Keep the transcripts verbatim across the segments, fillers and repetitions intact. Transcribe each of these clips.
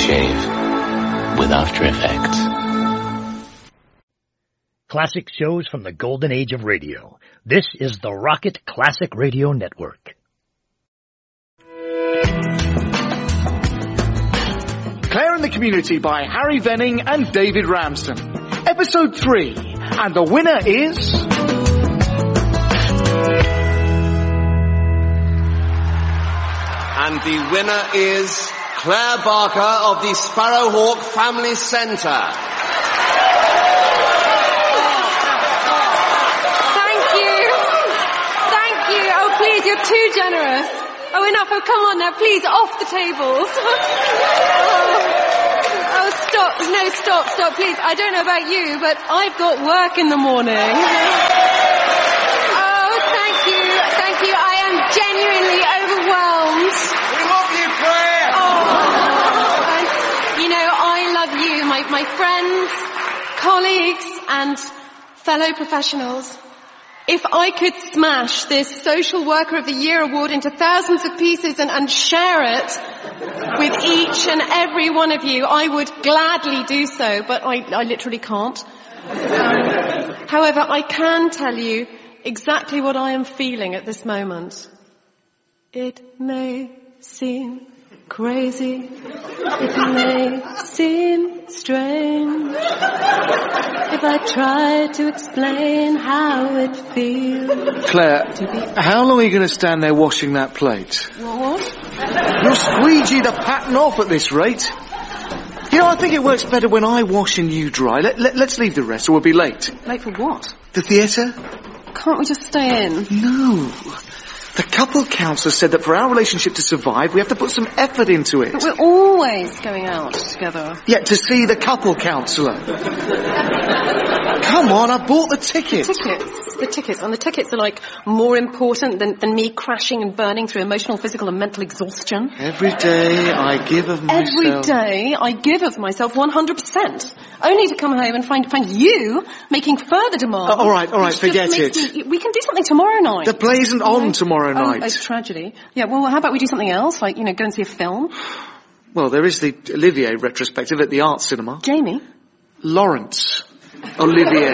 Shave with After Effects. Classic shows from the golden age of radio. This is the Rocket Classic Radio Network. Claire and the Community by Harry Venning and David Ramsden. Episode three. And the winner is... And the winner is Claire Barker of the Sparrowhawk Family Centre. Thank you. Thank you. Oh, please, you're too generous. Oh, enough. Oh, come on now, please, off the tables. oh. oh, stop. No, stop, stop, please. I don't know about you, but I've got work in the morning. oh, thank you. Thank you. I am genuinely overwhelmed. We love you, Claire. Oh, and, you know, I love you, my, my friends, colleagues, and fellow professionals. If I could smash this Social Worker of the Year award into thousands of pieces and, and share it with each and every one of you, I would gladly do so, but I, I literally can't. Um, however, I can tell you exactly what I am feeling at this moment. It may seem crazy, it may seem strange, if I try to explain how it feels. Claire, how long are you going to stand there washing that plate? What? You'll squeegee the pattern off at this rate. You know, I think it works better when I wash and you dry. Let, let, let's leave the rest or we'll be late. Late for what? The theatre? Can't we just stay in? No. The couple counsellor said that for our relationship to survive, we have to put some effort into it. But we're always going out together. Yeah, to see the couple counsellor. Come on, I bought the tickets. The tickets. The tickets. And the tickets are, like, more important than, than me crashing and burning through emotional, physical and mental exhaustion. Every day I give of myself. Every day I give of myself one hundred percent. Only to come home and find find you making further demands. Uh, all right, all right, forget it. Me, we can do something tomorrow night. The play isn't on no? tomorrow night. Oh, it's tragedy. Yeah, well, how about we do something else? Like, you know, go and see a film? Well, there is the Olivier retrospective at the Art Cinema. Jamie? Lawrence Olivier.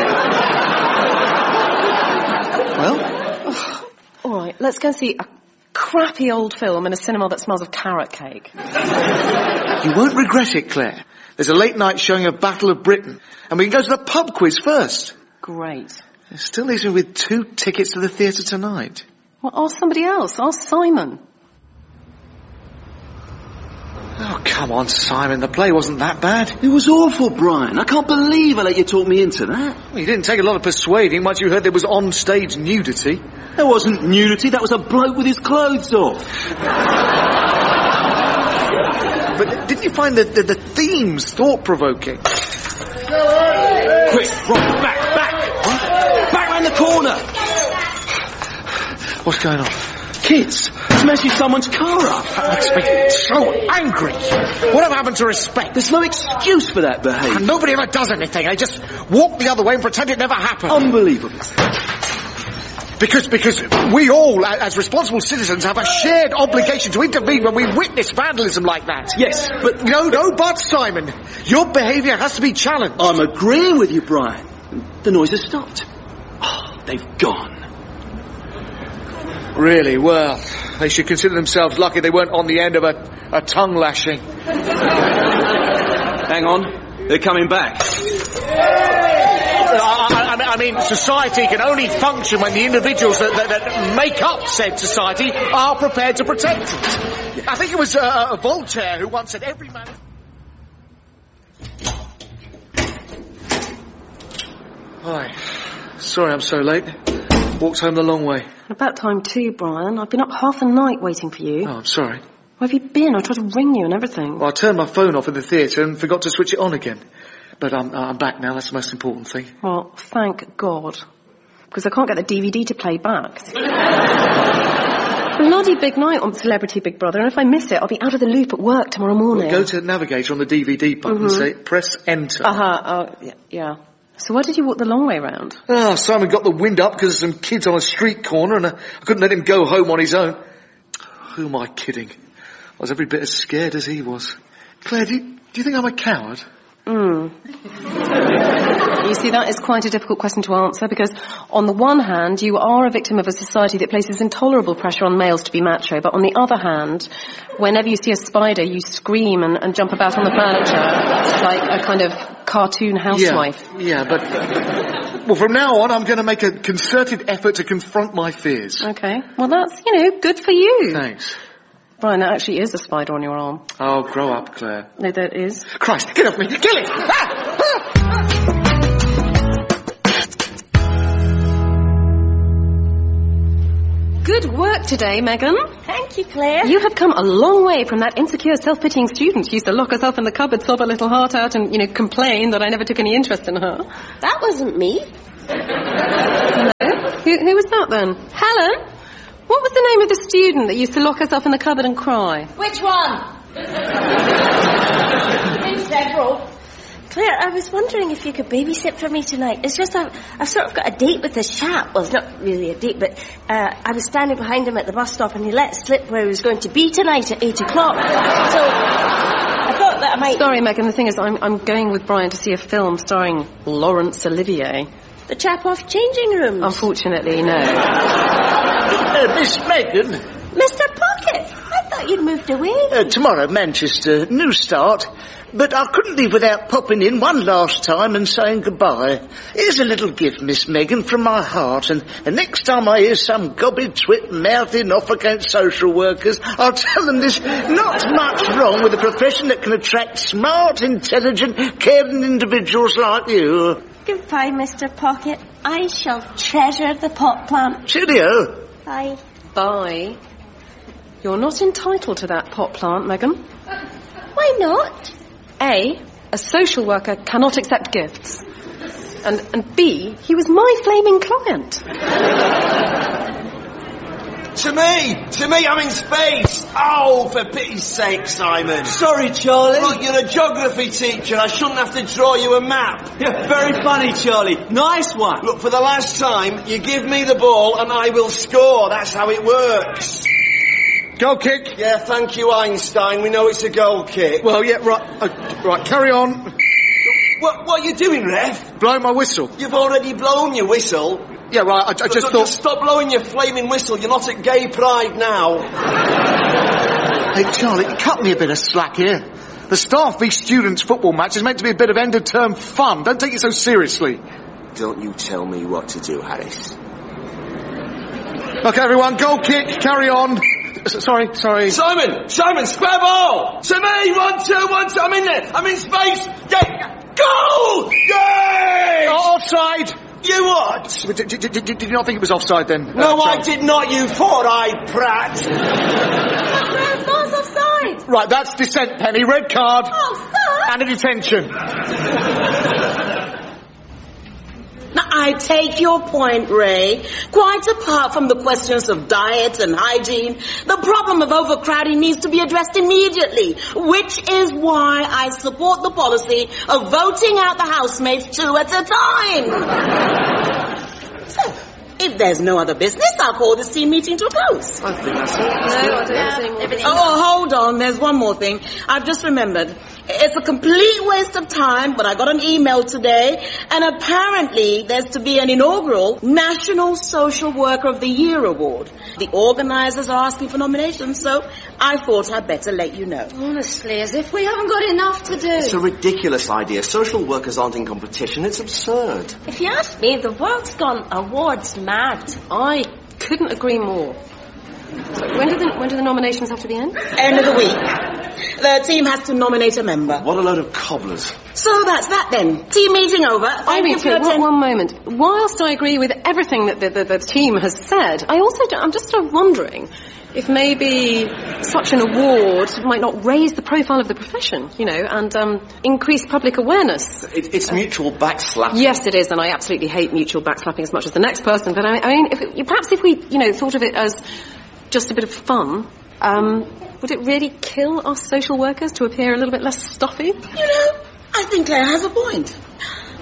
Well? Oh, all right, let's go and see a crappy old film in a cinema that smells of carrot cake. You won't regret it, Claire. There's a late night showing of Battle of Britain, and we can go to the pub quiz first. Great. It still leaves me with two tickets to the theatre tonight. Well, ask somebody else. Ask Simon. Oh, come on, Simon. The play wasn't that bad. It was awful, Brian. I can't believe I let you talk me into that. Well, you didn't take a lot of persuading once you heard there was on-stage nudity. There wasn't nudity. That was a bloke with his clothes off. But didn't you find the, the, the themes thought-provoking? Quick, Rob, back, back. Huh? Back round the corner. What's going on? Kids, smashing someone's car up. That makes me so angry. Whatever happened to respect? There's no excuse for that behaviour. And nobody ever does anything. They just walk the other way and pretend it never happened. Unbelievable. Because, because we all, as responsible citizens, have a shared obligation to intervene when we witness vandalism like that. Yes, but... No, no, but, Simon. Your behaviour has to be challenged. I'm agreeing with you, Brian. The noise has stopped. Oh, they've gone. Really? Well, they should consider themselves lucky they weren't on the end of a, a tongue lashing. Hang on. They're coming back. I, I, I mean, society can only function when the individuals that, that, that make up said society are prepared to protect it. I think it was uh, Voltaire who once said every man... Hi. Sorry I'm so late. Walked home the long way. About time too, Brian. I've been up half the night waiting for you. Oh, I'm sorry. Where have you been? I tried to ring you and everything. Well, I turned my phone off in the theatre and forgot to switch it on again. But I'm, I'm back now, that's the most important thing. Well, thank God. Because I can't get the D V D to play back. Bloody big night on Celebrity Big Brother, and if I miss it, I'll be out of the loop at work tomorrow morning. Well, go to Navigator on the D V D button, mm-hmm. say, press enter. Uh-huh, oh, yeah, yeah. So why did you walk the long way round? Oh, Simon got the wind up because of some kids on a street corner, and uh, I couldn't let him go home on his own. Who am I kidding? I was every bit as scared as he was. Claire, do you, Do you think I'm a coward? Hmm. You see, that is quite a difficult question to answer because, on the one hand, you are a victim of a society that places intolerable pressure on males to be macho, but on the other hand, whenever you see a spider, you scream and, and jump about on the furniture like a kind of cartoon housewife. Yeah, yeah, but... Well, from now on, I'm going to make a concerted effort to confront my fears. Okay. Well, that's, you know, good for you. Thanks. Brian, there actually is a spider on your arm. Oh, grow up, Claire. No, there is. Christ, get off me! Kill it! Ah! Ah! Good work today, Megan. Thank you, Claire. You have come a long way from that insecure, self-pitying student who used to lock herself in the cupboard, sob her little heart out and, you know, complain that I never took any interest in her. That wasn't me. No? Who, who was that then? Helen? What was the name of the student that used to lock herself in the cupboard and cry? Which one? Been several. Claire, I was wondering if you could babysit for me tonight. It's just I've, I've sort of got a date with this chap. Well, it's not really a date, but uh, I was standing behind him at the bus stop and he let slip where he was going to be tonight at eight o'clock. So I thought that I might... Sorry, Megan, the thing is I'm, I'm going with Brian to see a film starring Laurence Olivier. The chap off Changing Rooms? Unfortunately, no. Uh, Miss Megan? Mister Pocket, I thought you'd moved away. Uh, tomorrow, Manchester, new start. But I couldn't leave without popping in one last time and saying goodbye. Here's a little gift, Miss Megan, from my heart, and, and next time I hear some gobby twit mouthing off against social workers, I'll tell them there's not much wrong with a profession that can attract smart, intelligent, caring individuals like you. Goodbye, Mister Pocket. I shall treasure the pot plant. Cheerio. Bye. Bye. You're not entitled to that pot plant, Megan. Why not? A, a social worker cannot accept gifts. And, and B, he was my flaming client. To me! To me, I'm in space! Oh, for pity's sake, Simon. Sorry, Charlie. Look, you're a geography teacher. I shouldn't have to draw you a map. Yeah, very funny, Charlie. Nice one. Look, for the last time, you give me the ball and I will score. That's how it works. Goal kick. Yeah, thank you, Einstein. We know it's a goal kick. Well, yeah, right. Uh, right, carry on. What, what are you doing, ref? Blow my whistle. You've already blown your whistle. Yeah, right, I, I just Look, thought... Just stop blowing your flaming whistle. You're not at Gay Pride now. Hey, Charlie, cut me a bit of slack here. The Staff v Students football match is meant to be a bit of end-of-term fun. Don't take it so seriously. Don't you tell me what to do, Harris. Okay, everyone, goal kick, carry on. S- sorry, sorry. Simon! Simon, square ball! To me! One, two, one, two. I'm in there. I'm in space. Get... Goal! Yay! Oh, offside! You what? Did, did, did, did you not think it was offside then? No, uh, I did not, you four-eyed prat. Claire, ball's offside. Right, that's dissent, Penny. Red card. Oh, sir! And a detention. Now, I take your point, Ray. Quite apart from the questions of diet and hygiene, the problem of overcrowding needs to be addressed immediately, which is why I support the policy of voting out the housemates two at a time. So, if there's no other business, I'll call this team meeting to a close. I think that's it. No, I don't Yeah. think... Oh, hold on. There's one more thing. I've just remembered. It's a complete waste of time, but I got an email today, and apparently there's to be an inaugural National Social Worker of the Year award. The organisers are asking for nominations, so I thought I'd better let you know. Honestly, as if we haven't got enough to do. It's a ridiculous idea. Social workers aren't in competition. It's absurd. If you ask me, the world's gone awards mad. I couldn't agree more. So when do the when do the nominations have to be in? End of the week. The team has to nominate a member. What a load of cobblers. So that's that then. Team meeting over. Thank you for your one, atten- one moment. Whilst I agree with everything that the, the, the team has said, I also do, I'm just sort of wondering if maybe such an award might not raise the profile of the profession, you know, and um, increase public awareness. It, it's uh, mutual backslapping. Yes, it is, and I absolutely hate mutual backslapping as much as the next person. But I, I mean, if it, perhaps if we, you know, thought of it as just a bit of fun, um, would it really kill us social workers to appear a little bit less stuffy? You know, I think Claire has a point.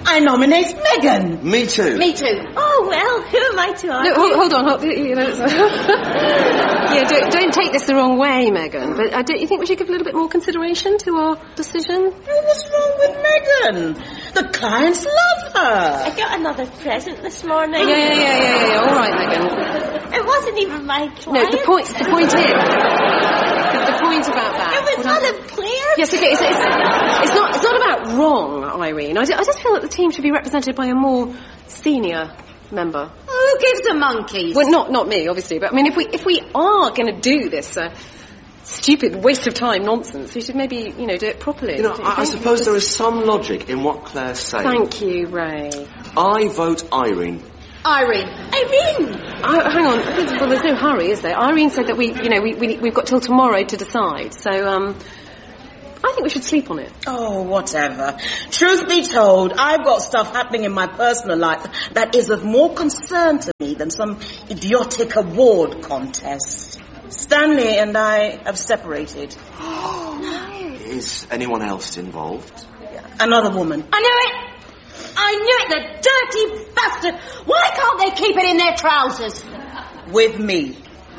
I nominate Megan. Me too. Me too. Oh, well, who am I to argue? No, hold, hold on. Hold, you know, yeah, don't, don't take this the wrong way, Megan. But uh, don't you think we should give a little bit more consideration to our decision? What's wrong with Megan? The clients love her. I got another present this morning. Yeah, yeah, yeah, yeah, yeah. All right, Megan. It wasn't even my client. No, the point, the point is, the, the point about that. It was unclear. Yes, okay. It's, it's, it's not. It's not about wrong, Irene. I, ju- I just feel that the team should be represented by a more senior member. Who gives the monkeys? Well, not not me, obviously. But I mean, if we if we are going to do this uh, stupid waste of time nonsense, we should maybe you know do it properly. You know, you I, I think? suppose Just... there is some logic in what Claire's saying. Thank you, Ray. I vote Irene. Irene. Irene. Oh, hang on. Well, there's no hurry, is there? Irene said that we, you know, we, we we've got till tomorrow to decide. So, um, I think we should sleep on it. Oh, whatever. Truth be told, I've got stuff happening in my personal life that is of more concern to me than some idiotic award contest. Stanley and I have separated. Oh, no. Is anyone else involved? Another woman. I knew it. I knew it, the dirty bastard. Why can't they keep it in their trousers? With me.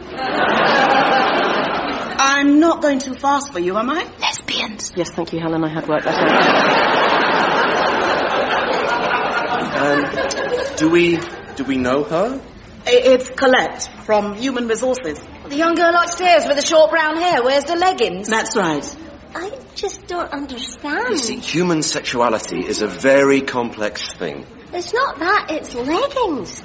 I'm not going too fast for you, am I? Lesbians. Yes, thank you, Helen. I had worked that Um, do we, do we know her? It's Colette from Human Resources. The young girl upstairs with the short brown hair wears the leggings. That's right. I just don't understand. You see, human sexuality is a very complex thing. It's not that, it's leggings.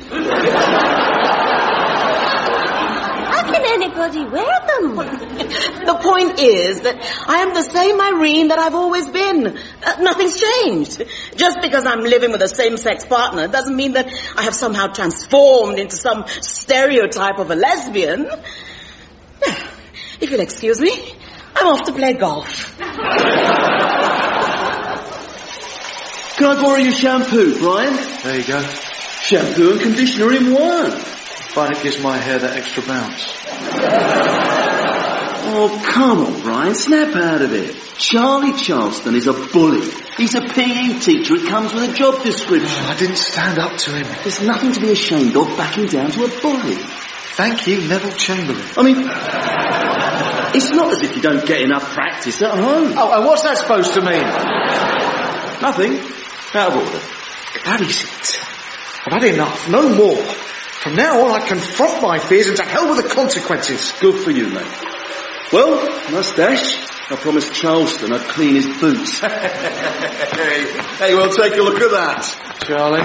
How can anybody wear them? The point is that I am the same Irene that I've always been. Uh, nothing's changed. Just because I'm living with a same-sex partner doesn't mean that I have somehow transformed into some stereotype of a lesbian. If you'll excuse me, I'm off to play golf. Can I borrow your shampoo, Brian? There you go. Shampoo and conditioner in one. But it gives my hair that extra bounce. Oh, come on, Brian, snap out of it. Charlie Charleston is a bully. He's a P E teacher. It comes with a job description. I didn't stand up to him. There's nothing to be ashamed of backing down to a bully. Thank you, Neville Chamberlain. I mean, it's not as if you don't get enough practice at home. Oh, and what's that supposed to mean? Nothing. Out of order. That is it. I've had enough. No more. From now on, I confront my fears and to hell with the consequences. Good for you, mate. Well, mustache. I promised Charleston I'd clean his boots. hey, hey, well, take a look at that. Charlie.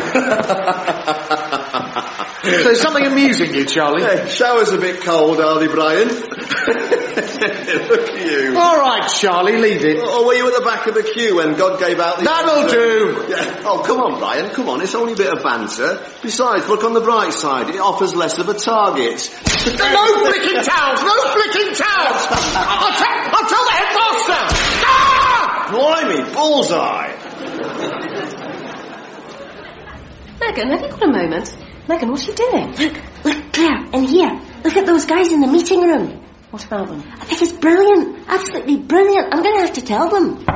So there's something amusing you, Charlie? Hey, shower's a bit cold, are they, Brian? Look at you. All right, Charlie, leave it. Or were you at the back of the queue when God gave out the... That'll do. Yeah. Oh, come on, Brian, come on. It's only a bit of banter. Besides, look on the bright side. It offers less of a target. No flicking towels! No flicking towels! I'll, te- I'll tell the headmaster! Ah! Blimey, bullseye. Megan, have you got a moment? Megan, what's she doing? Look, look, Claire, in here. Look at those guys in the meeting room. What about them? I think it's brilliant. Absolutely brilliant. I'm going to have to tell them.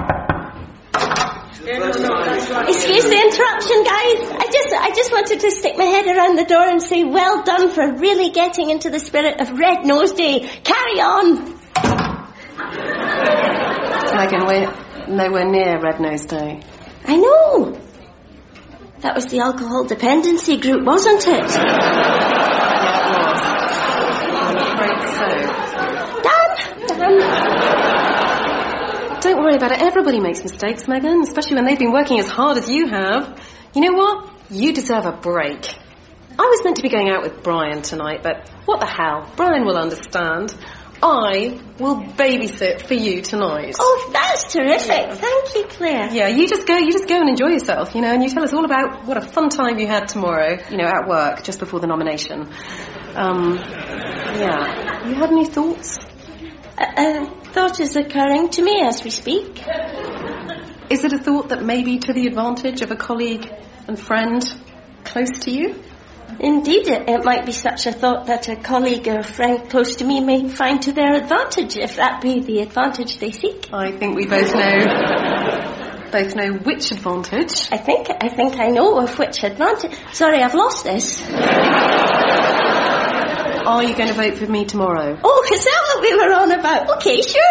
Excuse the interruption, guys. I just, I just wanted to stick my head around the door and say, well done for really getting into the spirit of Red Nose Day. Carry on. Megan, we're nowhere near Red Nose Day. I know. That was the alcohol dependency group, wasn't it? Yeah, it was. I'm afraid so. Dan, Dan. Don't worry about it. Everybody makes mistakes, Megan, especially when they've been working as hard as you have. You know what? You deserve a break. I was meant to be going out with Brian tonight, but what the hell? Brian will understand. I will babysit for you tonight. Oh, that's terrific. Thank you, Claire. Yeah, you just go, you just go and enjoy yourself, you know, and you tell us all about what a fun time you had tomorrow, you know, at work, just before the nomination. Um, yeah. You had any thoughts? A, a thought is occurring to me as we speak. Is it a thought that may be to the advantage of a colleague and friend close to you? Indeed, it, it might be such a thought that a colleague or friend close to me may find to their advantage, if that be the advantage they seek. I think we both know both know which advantage. I think, I think I know of which advantage. Sorry, I've lost this. Are you going to vote for me tomorrow? Oh, is that what we were on about? Okay, sure.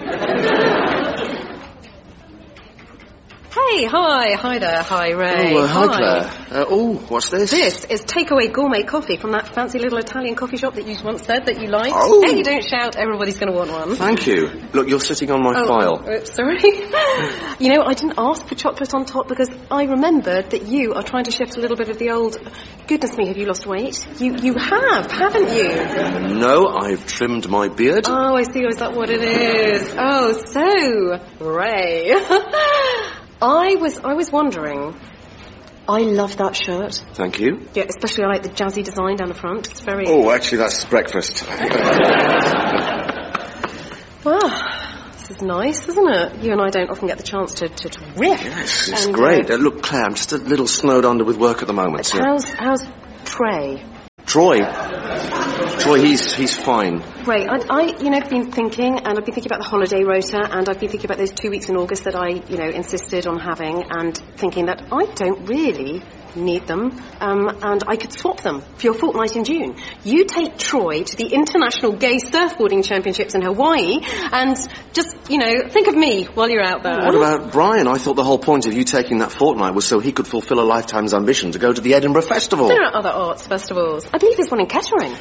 Hey, hi, hi there, hi Ray. Oh, uh, hi, hi. Claire. Uh, oh, what's this? This is takeaway gourmet coffee from that fancy little Italian coffee shop that you once said that you liked. Oh. Hey, don't shout, everybody's going to want one. Thank you. Look, you're sitting on my oh, file. Oh, sorry. You know, I didn't ask for chocolate on top because I remembered that you are trying to shift a little bit of the old... Goodness me, have you lost weight? You you have, haven't you? No, I've trimmed my beard. Oh, I see. Oh, is that what it is? Oh, so, Ray... I was I was wondering, I love that shirt. Thank you. Yeah, especially I like the jazzy design down the front. It's very... Oh, actually, that's breakfast. Wow, this is nice, isn't it? You and I don't often get the chance to, to, to riff. Yes, it's and, great. Uh, Uh, look, Claire, I'm just a little snowed under with work at the moment. So. How's, how's Trey? Troy. Troy, he's he's fine. Ray, I, I, you know, been thinking, and I've been thinking about the holiday rota, and I've been thinking about those two weeks in August that I, you know, insisted on having, and thinking that I don't really need them, um, and I could swap them for your fortnight in June. You take Troy to the International Gay Surfboarding Championships in Hawaii, and just, you know, think of me while you're out there. What about Brian? I thought the whole point of you taking that fortnight was so he could fulfill a lifetime's ambition to go to the Edinburgh Festival. There are other arts festivals. I believe there's one in Kettering.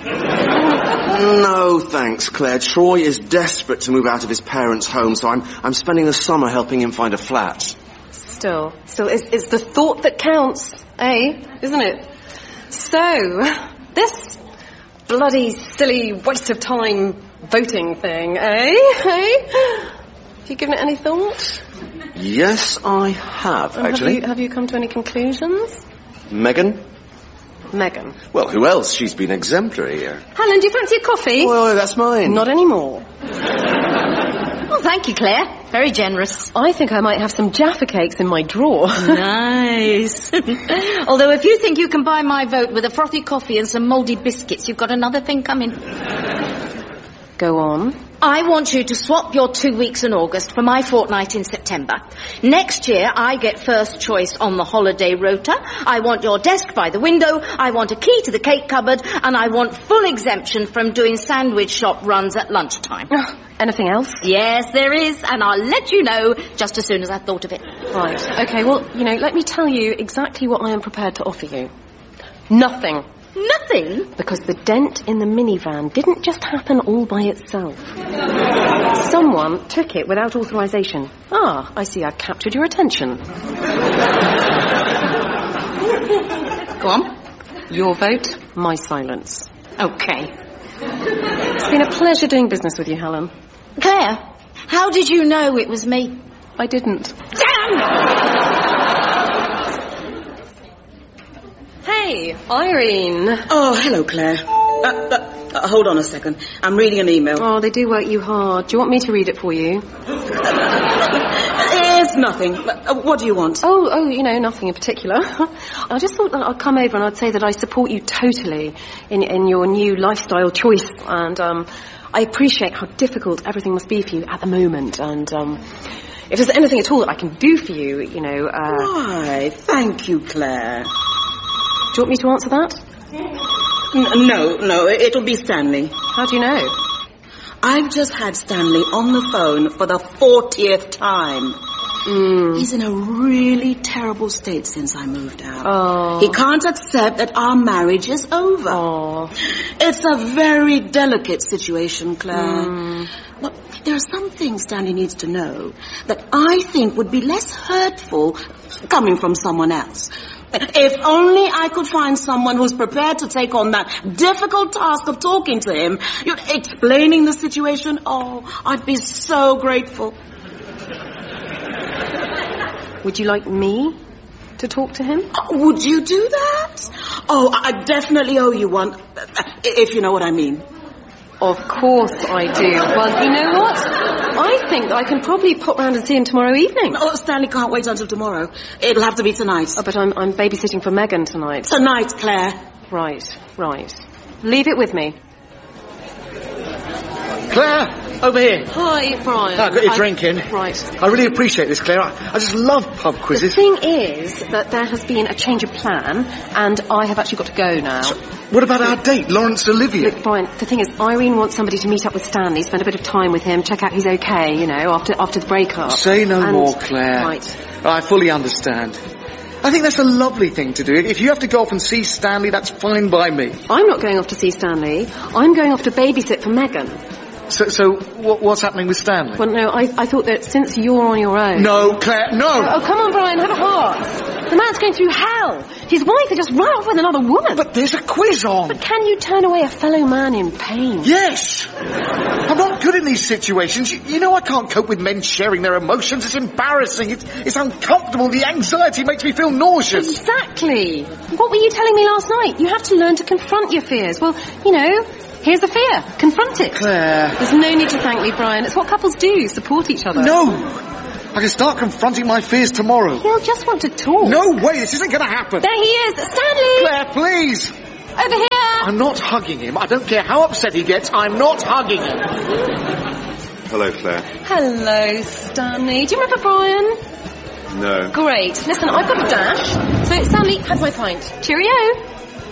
No, thanks, Claire. Troy is desperate to move out of his parents' home, so I'm I'm spending the summer helping him find a flat. Still, still, it's, it's the thought that counts, eh? Isn't it? So, this bloody silly waste of time voting thing, eh? Eh? Have you given it any thought? Yes, I have, And actually. Have you, have you come to any conclusions? Megan? Megan. Well, who else? She's been exemplary. Uh, Helen, do you fancy a coffee? well, that's mine. Not anymore. Oh, thank you, Claire. Very generous. I think I might have some Jaffa cakes in my drawer. Nice. Although if you think you can buy my vote with a frothy coffee and some mouldy biscuits, you've got another thing coming. Go on. I want you to swap your two weeks in August for my fortnight in September. Next year, I get first choice on the holiday rota. I want your desk by the window. I want a key to the cake cupboard. And I want full exemption from doing sandwich shop runs at lunchtime. Anything else? Yes, there is. And I'll let you know just as soon as I've thought of it. Right. Okay, well, you know, let me tell you exactly what I am prepared to offer you. Nothing. Nothing? Because the dent in the minivan didn't just happen all by itself. Someone took it without authorization. Ah, I see I've captured your attention. Go on. Your vote, my silence. Okay. It's been a pleasure doing business with you, Helen. Claire, how did you know it was me? I didn't. Damn! Hey, Irene. Oh, hello, Claire. Uh, uh, uh, hold on a second. I'm reading an email. Oh, they do work you hard. Do you want me to read it for you? It's nothing. Uh, what do you want? Oh, oh, you know, nothing in particular. I just thought that I'd come over and I'd say that I support you totally in, in your new lifestyle choice. And um, I appreciate how difficult everything must be for you at the moment. And um, if there's anything at all that I can do for you, you know... Uh, Why, thank you, Claire. Do you want me to answer that? N- no, no, it'll be Stanley. How do you know? I've just had Stanley on the phone for the fortieth time. Mm. He's in a really terrible state since I moved out. Oh. He can't accept that our marriage is over. Oh. It's a very delicate situation, Claire. Mm. But there are some things Stanley needs to know that I think would be less hurtful coming from someone else. If only I could find someone who's prepared to take on that difficult task of talking to him, you know, explaining the situation, oh, I'd be so grateful. Would you like me to talk to him? Oh, would you do that? Oh, I definitely owe you one, if you know what I mean. Of course I do. Well, you know what? I think I can probably pop round and see him tomorrow evening. Oh, Stanley can't wait until tomorrow. It'll have to be tonight. Oh, but I'm, I'm babysitting for Megan tonight. Tonight, Claire. Right, right. Leave it with me. Claire, over here. Hi, Brian. Ah, I got your I- drink in. Right. I really appreciate this, Claire. I, I just love pub The quizzes. thing is that there has been a change of plan, and I have actually got to go now. So, what about our date, Laurence Olivier? Look, Brian, the thing is, Irene wants somebody to meet up with Stanley, spend a bit of time with him, check out he's okay, you know, after after the breakup. Say no And- more, Claire. Right. I fully understand. I think that's a lovely thing to do. If you have to go off and see Stanley, that's fine by me. I'm not going off to see Stanley. I'm going off to babysit for Megan. So, so what, what's happening with Stanley? Well, no, I, I thought that since you're on your own... No, Claire, no! Oh, come on, Brian, have a heart. The man's going through hell. His wife had just run off with another woman. But there's a quiz on. But can you turn away a fellow man in pain? Yes! I'm not good in these situations. You, you know I can't cope with men sharing their emotions. It's embarrassing. It's, it's uncomfortable. The anxiety makes me feel nauseous. Exactly. What were you telling me last night? You have to learn to confront your fears. Well, you know, here's the fear. Confront it. Claire. There's no need to thank me, Brian. It's what couples do, support each other. No! I can start confronting my fears tomorrow. He'll just want to talk. No way, this isn't going to happen. There he is. Stanley! Claire, please! Over here! I'm not hugging him. I don't care how upset he gets. I'm not hugging him. Hello, Claire. Hello, Stanley. Do you remember Brian? No. Great. Listen, I've got a dash. So, Stanley, have my pint. Cheerio.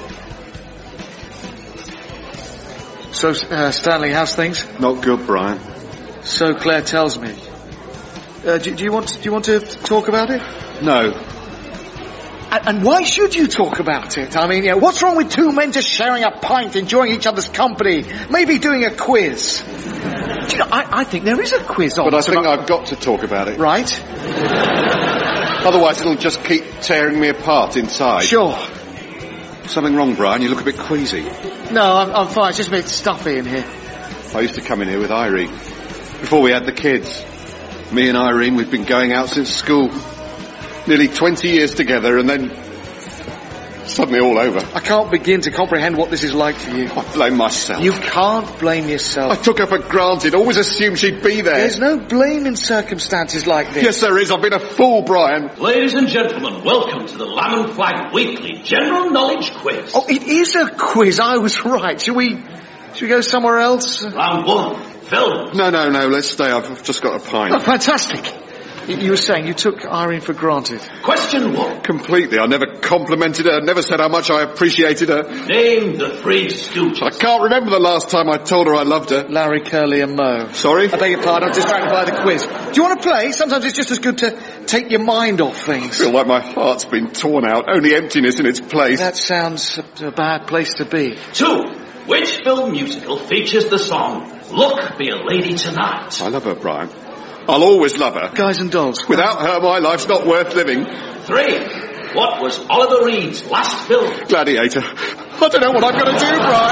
So, uh, Stanley, how's things? Not good, Brian. So Claire tells me. Uh, do, do you want? Do you want to talk about it? No. And, and why should you talk about it? I mean, you know, what's wrong with two men just sharing a pint, enjoying each other's company, maybe doing a quiz? Do you know, I, I think there is a quiz on. But I think I've got to talk about it. Right. Otherwise it'll just keep tearing me apart inside. Sure. Something wrong, Brian? You look a bit queasy. No, I'm, I'm fine. It's just a bit stuffy in here. I used to come in here with Irene. Before we had the kids. Me and Irene, we've been going out since school. Nearly twenty years together, and then suddenly all over. I can't begin to comprehend what this is like for you. I blame myself. You can't blame yourself. I took her for granted, always assumed she'd be there. There's no blame in circumstances like this. Yes, there is. I've been a fool, Brian. Ladies and gentlemen, welcome to the Lamb and Flag Weekly General Knowledge Quiz. Oh, it is a quiz. I was right. Shall we, shall we go somewhere else? Round one. Film. No, no, no. Let's stay. I've just got a pint. Oh, fantastic. You, you were saying you took Irene for granted. Question one. Completely. I never complimented her, never said how much I appreciated her. Name the three Stooges. I can't remember the last time I told her I loved her. Larry, Curly and Moe. Sorry? I beg your pardon, I'm distracted by the quiz. Do you want to play? Sometimes it's just as good to take your mind off I things. feel like my heart's been torn out, only emptiness in its place. That sounds a, a bad place to be. Two. Which film musical features the song Look, Be a Lady Tonight? I love her, Brian. I'll always love her. Guys and Dolls. Without her, my life's not worth living. Three. What was Oliver Reed's last film? Gladiator. I don't know what I'm going to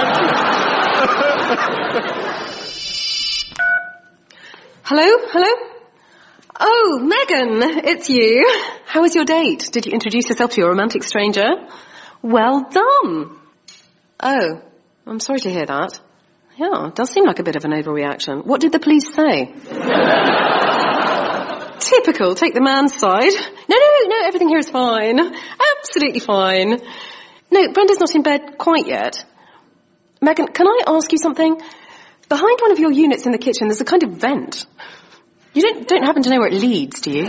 do, Brian. Hello? Hello? Oh, Megan, it's you. How was your date? Did you introduce yourself to your romantic stranger? Well done. Oh, I'm sorry to hear that. Yeah, it does seem like a bit of an overreaction. What did the police say? Typical, take the man's side. No, no, no, everything here is fine. Absolutely fine. No, Brenda's not in bed quite yet. Megan, can I ask you something? Behind one of your units in the kitchen, there's a kind of vent. You don't, don't happen to know where it leads, do you?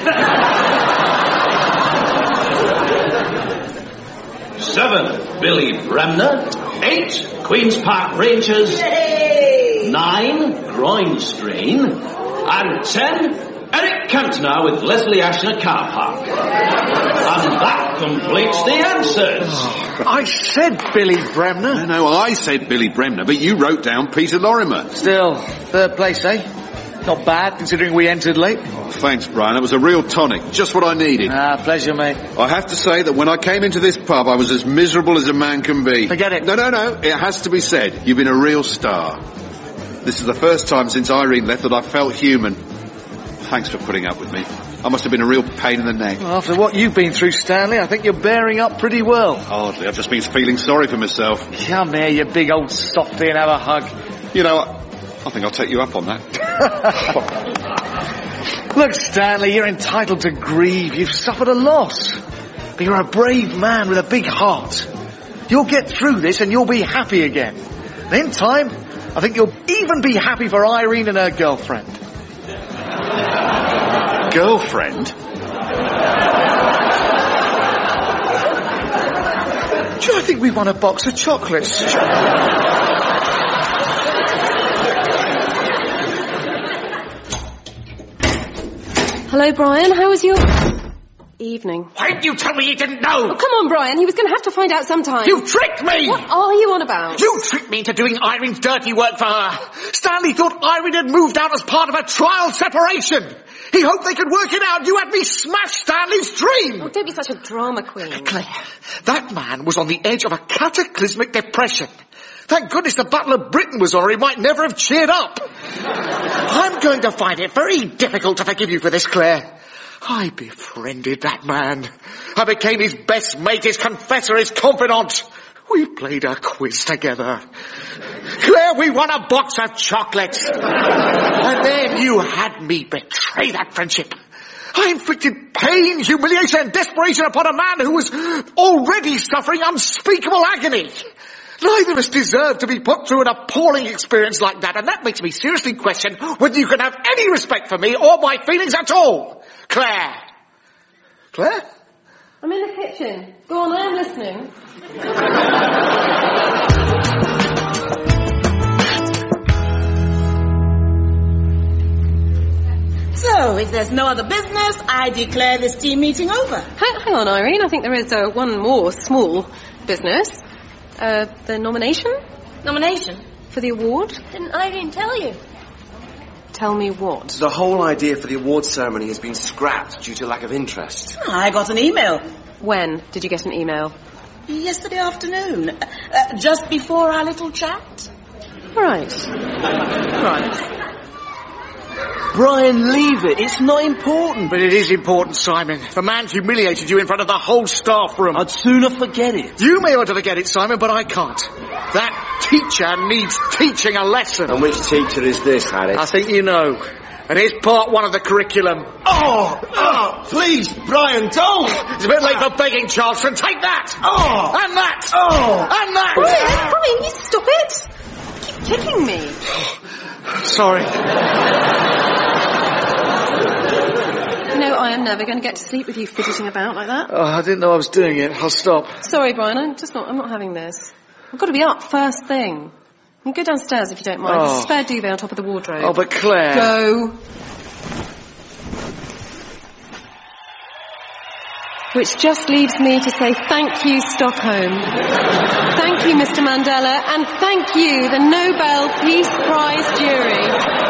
Seven, Billy Bremner. Eight, Queen's Park Rangers. Nine, groin strain. And ten, Eric Cantona with Leslie Ashner Car Park. And that completes the answers. Oh, I said Billy Bremner. No, no, I said Billy Bremner, but you wrote down Peter Lorimer. Still, third place, eh? Not bad, considering we entered late. Oh, thanks, Brian. That was a real tonic. Just what I needed. Ah, pleasure, mate. I have to say that when I came into this pub, I was as miserable as a man can be. Forget it. No, no, no. It has to be said. You've been a real star. This is the first time since Irene left that I felt human. Thanks for putting up with me. I must have been a real pain in the neck. Well, after what you've been through, Stanley, I think you're bearing up pretty well. Hardly. I've just been feeling sorry for myself. Come here, you big old softy, and have a hug. You know, I, I think I'll take you up on that. Look, Stanley, you're entitled to grieve. You've suffered a loss. But you're a brave man with a big heart. You'll get through this and you'll be happy again. And in time, I think you'll even be happy for Irene and her girlfriend. Girlfriend? Do you think we won a box of chocolates? Hello, Brian. How was your evening? Why didn't you tell me you didn't know? Oh, come on, Brian. He was going to have to find out sometime. You tricked me! What are you on about? You tricked me into doing Irene's dirty work for her. Stanley thought Irene had moved out as part of a trial separation. He hoped they could work it out. You had me smash Stanley's dream. Oh, don't be such a drama queen. Claire, that man was on the edge of a cataclysmic depression. Thank goodness the Battle of Britain was on, or he might never have cheered up. I'm going to find it very difficult to forgive you for this, Claire. I befriended that man. I became his best mate, his confessor, his confidant. We played a quiz together. Claire, we won a box of chocolates. And then you had me betray that friendship. I inflicted pain, humiliation and desperation upon a man who was already suffering unspeakable agony. Neither of us deserve to be put through an appalling experience like that, and that makes me seriously question whether you can have any respect for me or my feelings at all. Claire. Claire? I'm in the kitchen. Go on, I am listening. So, if there's no other business, I declare this team meeting over. Hang, hang on, Irene. I think there is uh, one more small business. Uh, the nomination? Nomination? For the award? Didn't Irene tell you? Tell me what? The whole idea for the awards ceremony has been scrapped due to lack of interest. I got an email. When did you get an email? Yesterday afternoon. Uh, just before our little chat. Right. Right. Brian, leave it. It's not important. But it is important, Simon. The man humiliated you in front of the whole staff room. I'd sooner forget it. You may want to forget it, Simon, but I can't. That teacher needs teaching a lesson. And which teacher is this, Harry? I think you know. And here's part one of the curriculum. Oh, oh, please, Brian, don't. It's a bit late for begging, Charleston. Take that. Oh. And that. Oh. And that. Brian, Brian, you stop it. You keep kicking me. Sorry. You know, I am never going to get to sleep with you fidgeting about like that. Oh, I didn't know I was doing it. I'll stop. Sorry, Brian, I'm just not, I'm not having this. I've got to be up first thing. You can go downstairs if you don't mind. Oh. There's a spare duvet on top of the wardrobe. Oh, but Claire... Go. Which just leaves me to say thank you, Stockholm. Thank you, Mister Mandela, and thank you, the Nobel Peace Prize jury.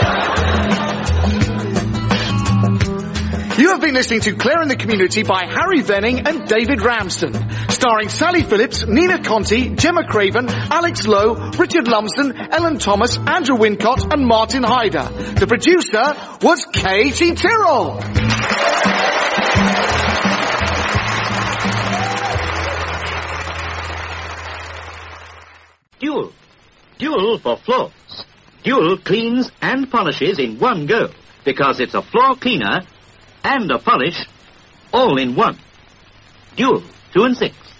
You have been listening to Claire in the Community by Harry Venning and David Ramsden, starring Sally Phillips, Nina Conti, Gemma Craven, Alex Lowe, Richard Lumsden, Ellen Thomas, Andrew Wincott and Martin Hyder. The producer was Katie Tyrrell. Dual. Dual for floors. Dual cleans and polishes in one go, because it's a floor cleaner and a polish all in one. Dual, two and six.